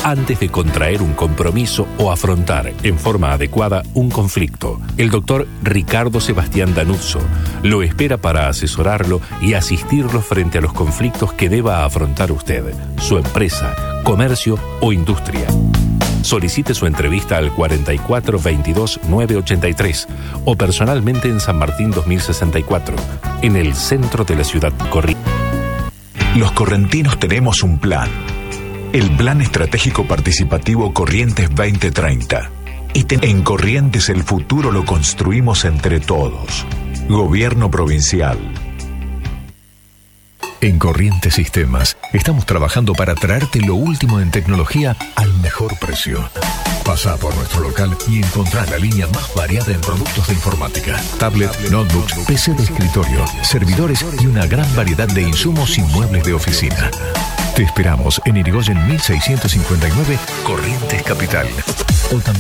antes de contraer un compromiso o afrontar en forma adecuada un conflicto. El doctor Ricardo Sebastián Danuzzo lo espera para asesorarlo y asistirlo frente a los conflictos que deba afrontar usted, su empresa, comercio o industria. Solicite su entrevista al 44 22 983 o personalmente en San Martín 2064, en el centro de la ciudad Corrientes. Los correntinos tenemos un plan. El Plan Estratégico Participativo Corrientes 2030. En Corrientes el futuro lo construimos entre todos. Gobierno Provincial. En Corrientes Sistemas estamos trabajando para traerte lo último en tecnología al mejor precio. Pasa por nuestro local y encontrá la línea más variada en productos de informática, tablet, notebooks, PC de escritorio, servidores y una gran variedad de insumos y muebles de oficina. Te esperamos en Irigoyen 1659, Corrientes Capital. O también